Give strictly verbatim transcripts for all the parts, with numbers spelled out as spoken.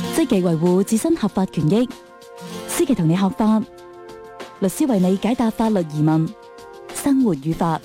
積極維護自身合法權益。思琪同你學法，律師為你解答法律疑問，生活與法。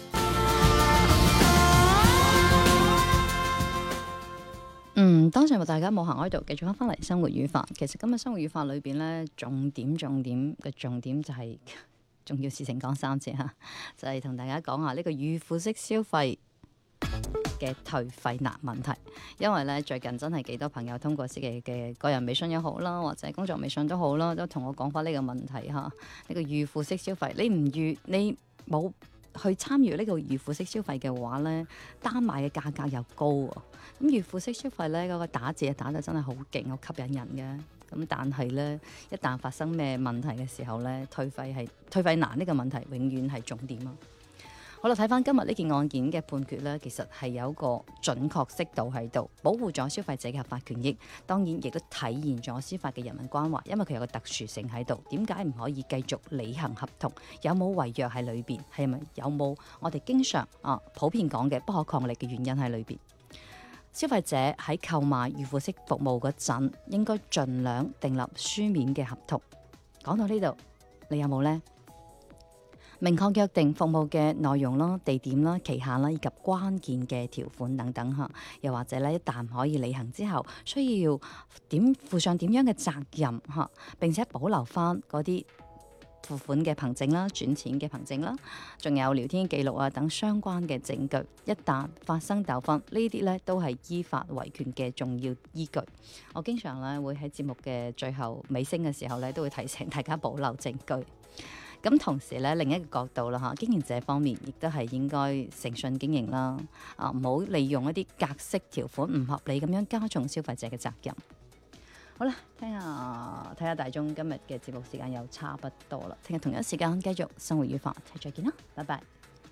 嗯，當上大家冇行開度，繼續翻翻嚟生活與法。其實今日生活與法裏邊咧，重點重點嘅重點就係、是、重要事情講三次嚇，就係、是、同大家講下呢個預付式消費嘅退費難問題。因為咧最近真係幾多朋友通過自己嘅個人微信又好啦，或者工作微信都好啦，都同我講翻呢個問題嚇。呢、這個預付式消費，你唔預你冇去參與呢個預付式消費嘅話咧，單買嘅價格又高喎。咁預付式消費咧，嗰、那個打字打得真係好勁，好吸引人嘅。咁但係咧，一旦發生咩問題嘅時候咧，退費係退費難呢個問題，永遠係重點啊！好啦，睇翻今日呢件案件嘅判決咧，其實係有一個準確適度喺度，保護咗消費者嘅合法權益，當然亦都體現咗司法嘅人民關懷，因為佢有個特殊性喺度。點解唔可以繼續履行合同？有冇違約喺裏邊？係咪有冇我哋經常啊普遍講嘅不可抗力嘅原因喺裏邊？消費者喺購買預付式服務嗰陣，應該盡量訂立書面嘅合同。講到呢度，你有冇呢？明確約定服務嘅內容啦、地點啦、期限啦，以及關鍵嘅條款等等嚇。又或者咧，一旦可以履行之後，需要點負上點樣嘅責任嚇，並且保留翻嗰啲付款嘅憑證啦、轉錢嘅憑證啦，仲有聊天記錄啊等相關嘅證據。一旦發生糾紛，呢啲咧都係依法維權嘅重要依據。我經常咧會喺節目嘅最後尾聲嘅時候咧，都會提醒大家保留證據。咁同時咧，另一個角度啦嚇，經營者方面亦都係應該誠信經營啦，啊唔好利用一啲格式條款唔合理咁樣加重消費者嘅責任。好啦，聽下睇下大眾今日嘅節目時間又差不多啦，聽日同一時間繼續生活與法，再見啦，拜拜。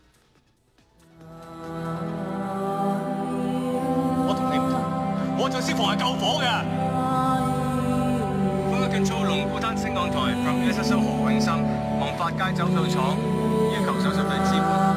我同你唔同，我做消防係救火嘅。Fire Control 龍鼓灘升降台 from S S O 何永生，望發街走到廠，要求手術隊支援。